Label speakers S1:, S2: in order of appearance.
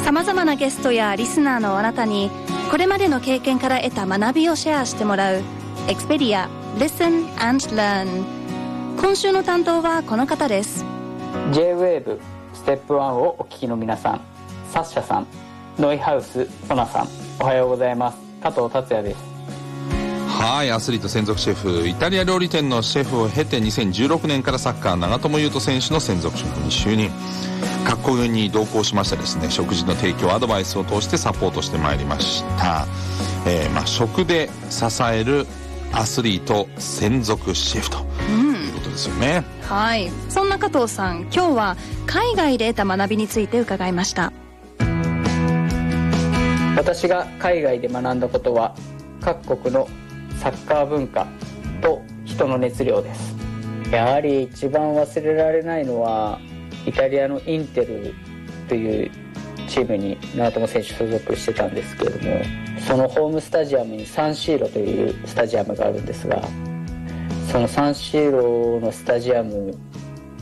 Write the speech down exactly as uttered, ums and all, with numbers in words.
S1: さまざまなゲストやリスナーのあなたにこれまでの経験から得た学びをシェアしてもらう Expedia Listen and Learn。 今週の担当はこの方です。
S2: ジェイウェーブ ステップワンをお聞きの皆さん、サッシャさん、ノイハウスソナさん、おはようございます。加藤達也です。
S3: はい、アスリート専属シェフ、イタリア料理店のシェフを経てにせんじゅうろくねんからサッカー長友佑都選手の専属シェフに就任。各国に同行しましてですね、食事の提供アドバイスを通してサポートしてまいりました、えーまあ、食で支えるアスリート専属シェフということですよね、
S1: うん、はい。そんな加藤さん、今日は海外で得た学びについて伺いました。
S2: 私が海外で学んだことは、各国のサッカー文化と人の熱量です。やはり一番忘れられないのは、イタリアのインテルというチームに長友選手所属してたんですけれども、そのホームスタジアムにサンシーロというスタジアムがあるんですが、そのサンシーロのスタジアム